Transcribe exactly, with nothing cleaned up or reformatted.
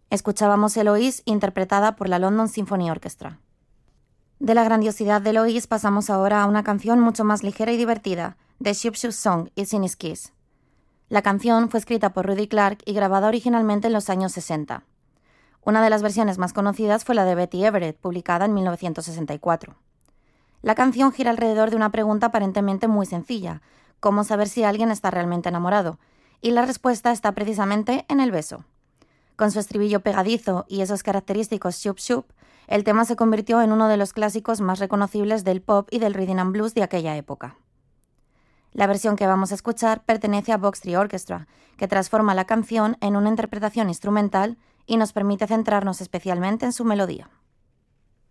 Escuchábamos Eloise interpretada por la London Symphony Orchestra. De la grandiosidad de Eloise pasamos ahora a una canción mucho más ligera y divertida, The Shoop Shoop Song, It's in His Kiss. La canción fue escrita por Rudy Clark y grabada originalmente en los años sesenta. Una de las versiones más conocidas fue la de Betty Everett, publicada en mil novecientos sesenta y cuatro. La canción gira alrededor de una pregunta aparentemente muy sencilla: ¿cómo saber si alguien está realmente enamorado? Y la respuesta está precisamente en el beso. Con su estribillo pegadizo y esos característicos shoop shoop, el tema se convirtió en uno de los clásicos más reconocibles del pop y del rhythm and blues de aquella época. La versión que vamos a escuchar pertenece a Box Tree Orchestra, que transforma la canción en una interpretación instrumental y nos permite centrarnos especialmente en su melodía.